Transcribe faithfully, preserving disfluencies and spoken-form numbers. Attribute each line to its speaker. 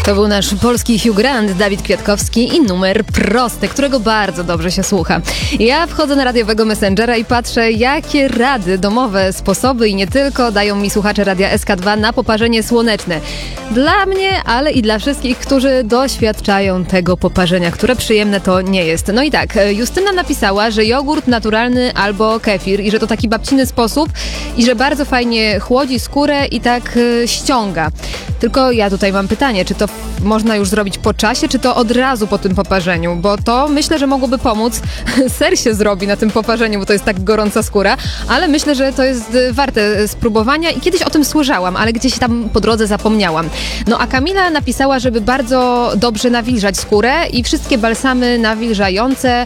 Speaker 1: To był nasz polski Hugh Grant, Dawid Kwiatkowski i numer prosty, którego bardzo dobrze się słucha. Ja wchodzę na radiowego Messengera i patrzę, jakie rady, domowe sposoby i nie tylko dają mi słuchacze Radia S K dwa na poparzenie słoneczne. Dla mnie, ale i dla wszystkich, którzy doświadczają tego poparzenia, które przyjemne to nie jest. No i tak, Justyna napisała, że jogurt naturalny albo kefir i że to taki babciny sposób i że bardzo fajnie chłodzi skórę i tak y, ściąga. Tylko ja tutaj mam pytanie, czy to można już zrobić po czasie, czy to od razu po tym poparzeniu? Bo to myślę, że mogłoby pomóc. Ser się zrobi na tym poparzeniu, bo to jest tak gorąca skóra, ale myślę, że to jest warte spróbowania i kiedyś o tym słyszałam, ale gdzieś tam po drodze zapomniałam. No a Kamila napisała, żeby bardzo dobrze nawilżać skórę i wszystkie balsamy nawilżające